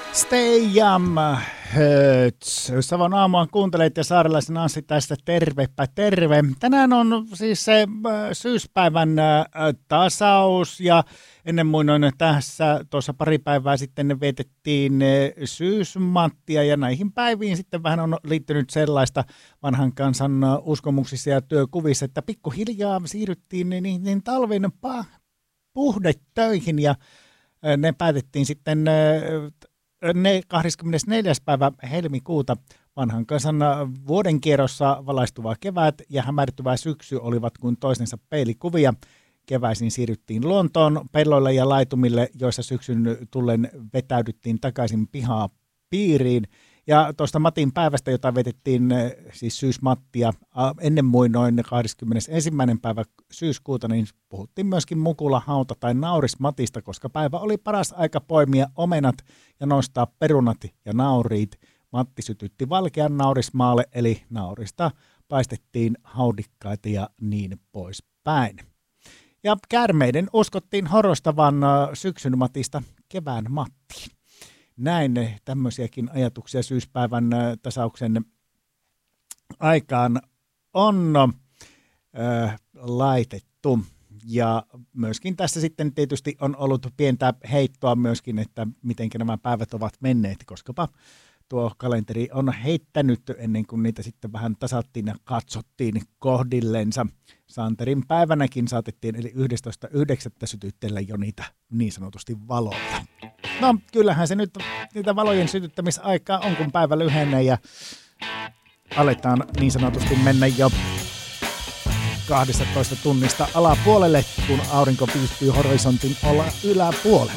Stay Jam Hurts. Savon aamua kuuntelet ja Saarelaisen Anssi tästä tervepä terve. Tänään on siis se syyspäivän tasaus ja ennen muinoin tässä tuossa pari päivää sitten vietettiin syysmattia ja näihin päiviin sitten vähän on liittynyt sellaista vanhan kansan uskomuksissa ja työkuvissa, että pikkuhiljaa siirryttiin niin talven puhdetöihin ja ne päätettiin sitten 24. päivä helmikuuta vanhan kansan vuodenkierrossa valaistuva kevät ja hämärtyvä syksy olivat kuin toisensa peilikuvia. Keväisin siirryttiin luontoon, pelloille ja laitumille, joissa syksyn tullen vetäydyttiin takaisin pihaa piiriin. Ja tuosta Matin päivästä, jota vetettiin siis syysmattia ennen muinoin 21. päivä syyskuuta, niin puhuttiin myöskin mukula, hauta tai naurismatista, koska päivä oli paras aika poimia omenat ja nostaa perunat ja nauriit. Matti sytytti valkean naurismaalle, eli naurista paistettiin haudikkaita ja niin poispäin. Ja käärmeiden uskottiin horostavan syksyn matista kevään mattiin. Näin tämmöisiäkin ajatuksia syyspäivän tasauksen aikaan on laitettu. Ja myöskin tässä sitten tietysti on ollut pientä heittoa myöskin, että miten nämä päivät ovat menneet, koskapa tuo kalenteri on heittänyt ennen kuin niitä sitten vähän tasattiin ja katsottiin kohdillensa. Santerin päivänäkin saatettiin eli 11.9. sytyttellä jo niitä niin sanotusti valoja. No kyllähän se nyt niitä valojen sytyttämisaikaa on, kun päivä lyhenee ja aletaan niin sanotusti mennä jo 12 tunnista alapuolelle, kun aurinko viihtyy horisontin olla yläpuolella.